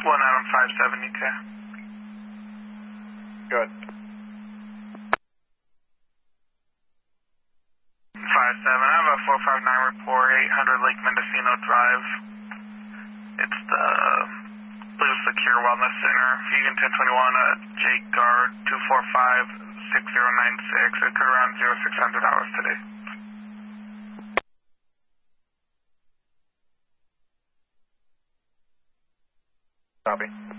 1 Adam 570K. Good. 5-7, I have a 459 report, 800 Lake Mendocino Drive. It's the Blue Secure Wellness Center, Fusion 1021, Jake Guard 245-6096. It occurred around 0600 hours today. Copy.